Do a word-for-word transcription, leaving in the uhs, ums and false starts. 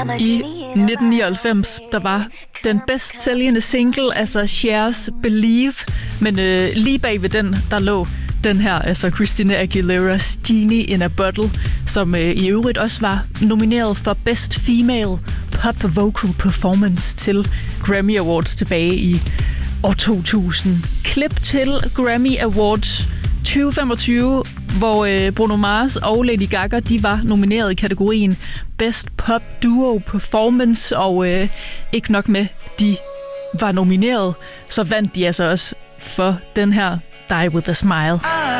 I nitten nioghalvfems, der var den bedst sælgende single, altså Cher's Believe, men øh, lige bag ved den, der lå den her, altså Christina Aguilera's Genie in a Bottle, som øh, i øvrigt også var nomineret for Best Female Pop Vocal Performance til Grammy Awards tilbage i år to tusind. Klip til Grammy Awards tyve femogtyve, hvor øh, Bruno Mars og Lady Gaga, de var nomineret i kategorien Best Pop Duo Performance, og øh, ikke nok med, de var nomineret, så vandt de altså også for den her Die With A Smile.